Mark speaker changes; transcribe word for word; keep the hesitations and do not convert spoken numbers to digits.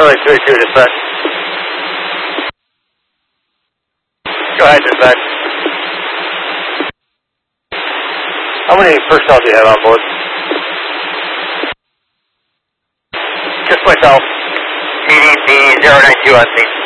Speaker 1: Charlie three two, dispatch. Go ahead, dispatch. How many personnel do you have on board? Just myself. C D C zero nine two on scene.